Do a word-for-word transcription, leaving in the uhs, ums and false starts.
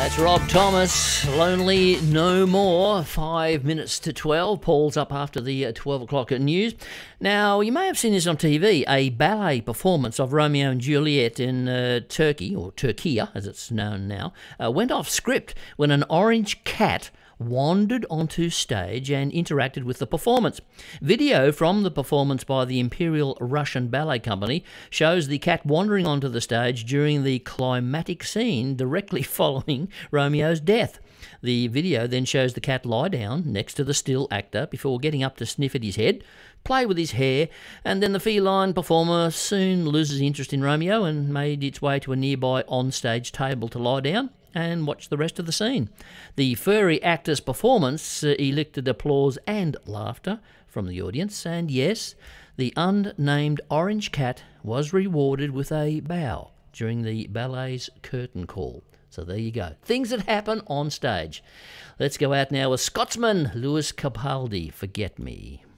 That's Rob Thomas, Lonely No More, five minutes to twelve. Paul's up after the uh, twelve o'clock news. Now, you may have seen this on T V, a ballet performance of Romeo and Juliet in uh, Turkey, or Turkiya as it's known now, uh, went off script when an orange cat wandered onto stage and interacted with the performance. Video from the performance by the Imperial Russian Ballet Company shows the cat wandering onto the stage during the climactic scene directly following Romeo's death. The video then shows the cat lie down next to the still actor before getting up to sniff at his head, play with his hair, and then the feline performer soon loses interest in Romeo and made its way to a nearby onstage table to lie down and watch the rest of the scene. The furry actor's performance uh, elicited applause and laughter from the audience, and yes, the unnamed orange cat was rewarded with a bow during the ballet's curtain call. So there you go. Things that happen on stage. Let's go out now with Scotsman Lewis Capaldi, Forget Me.